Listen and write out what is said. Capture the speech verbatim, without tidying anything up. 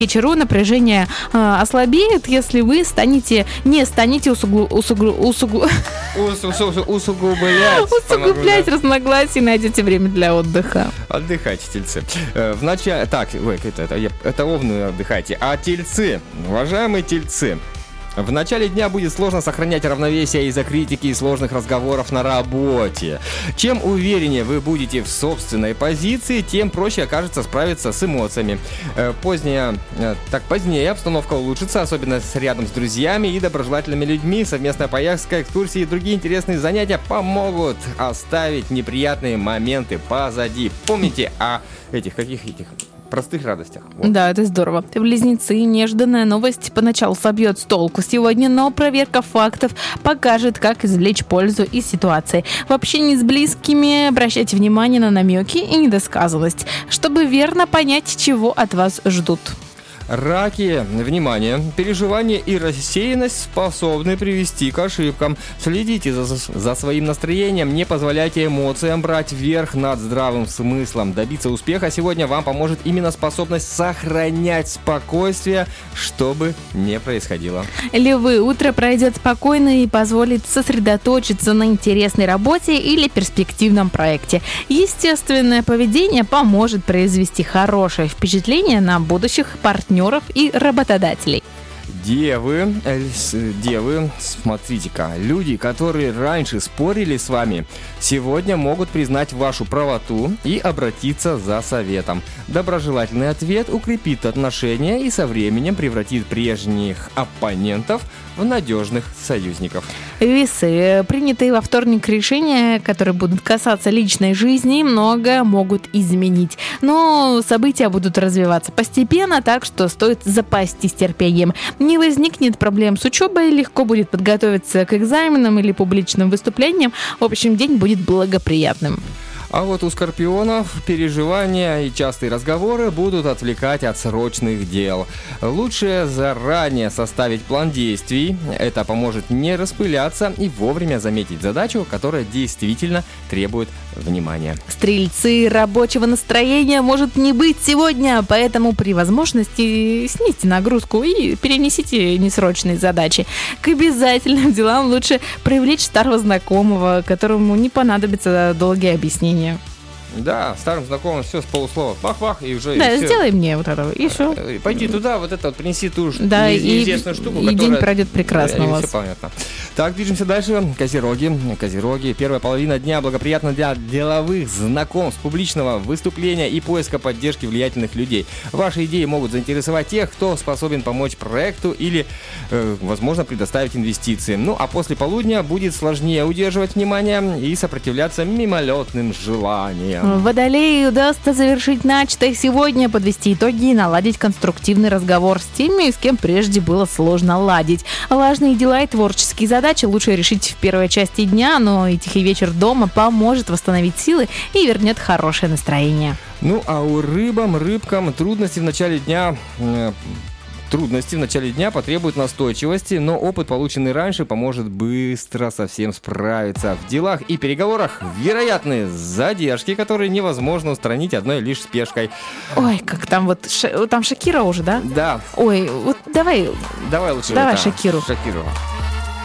вечеру напряжение э, ослабеет, если вы станете, не станете усугу, усугу, усугу, Ус, ус, ус, усугублять. усугублять разногласия и найдете время для отдыха. Отдыхайте, тельцы. Э, в начале... Так, ой, это, это, это овны отдыхайте. А тельцы, уважаемые тельцы, в начале дня будет сложно сохранять равновесие из-за критики и сложных разговоров на работе. Чем увереннее вы будете в собственной позиции, тем проще окажется справиться с эмоциями. Э, позднее, э, так, позднее обстановка улучшится, особенно с, рядом с друзьями и доброжелательными людьми. Совместная поездка, экскурсии и другие интересные занятия помогут оставить неприятные моменты позади. Помните о этих, каких этих... простых радостях. Вот. Да, это здорово. Близнецы, нежданная новость поначалу собьет с толку сегодня, но проверка фактов покажет, как извлечь пользу из ситуации. В общении с близкими обращайте внимание на намеки и недосказанность, чтобы верно понять, чего от вас ждут. Раки, внимание, переживания и рассеянность способны привести к ошибкам. Следите за, за своим настроением, не позволяйте эмоциям брать верх над здравым смыслом. Добиться успеха сегодня вам поможет именно способность сохранять спокойствие, что бы ни происходило. Львы, утро пройдет спокойно и позволит сосредоточиться на интересной работе или перспективном проекте. Естественное поведение поможет произвести хорошее впечатление на будущих партнеров и работодателей. Девы, э, девы, смотрите-ка, люди, которые раньше спорили с вами, сегодня могут признать вашу правоту и обратиться за советом. Доброжелательный ответ укрепит отношения и со временем превратит прежних оппонентов в надежных союзников. Весы, принятые во вторник решения, которые будут касаться личной жизни, много могут изменить. Но события будут развиваться постепенно, так что стоит запастись терпением. Не возникнет проблем с учебой, легко будет подготовиться к экзаменам или публичным выступлениям. В общем, день будет благоприятным. А вот у скорпионов переживания и частые разговоры будут отвлекать от срочных дел. Лучше заранее составить план действий. Это поможет не распыляться и вовремя заметить задачу, которая действительно требует внимания. Стрельцы, рабочего настроения может не быть сегодня, поэтому при возможности снизьте нагрузку и перенесите несрочные задачи. К обязательным делам лучше привлечь старого знакомого, которому не понадобятся долгие объяснения. Да, старым знакомым все с полуслова. Бах-бах, и уже... Да, и все. сделай мне вот это, и все. Пойди туда, вот это вот, принеси ту да, неизвестную и, штуку, и которая... день пройдет прекрасно да, у вас. Все понятно. Так, движемся дальше. Козероги. Козероги. Первая половина дня благоприятна для деловых знакомств, публичного выступления и поиска поддержки влиятельных людей. Ваши идеи могут заинтересовать тех, кто способен помочь проекту или, э, возможно, предоставить инвестиции. Ну, а после полудня будет сложнее удерживать внимание и сопротивляться мимолетным желаниям. Водолею удастся завершить начатое сегодня, подвести итоги и наладить конструктивный разговор с теми, с кем прежде было сложно ладить. Важные дела и творческие задачи лучше решить в первой части дня, но и тихий вечер дома поможет восстановить силы и вернет хорошее настроение. Ну, а у рыбам, рыбкам трудности в начале дня... Э, Трудности в начале дня потребуют настойчивости, но опыт, полученный раньше, поможет быстро со всем справиться. В делах и переговорах вероятны задержки, которые невозможно устранить одной лишь спешкой. Ой, как там вот, ша- там Шакира уже, да? Да. Ой, вот давай, Давай лучше давай это, Шакиру. Шакиру.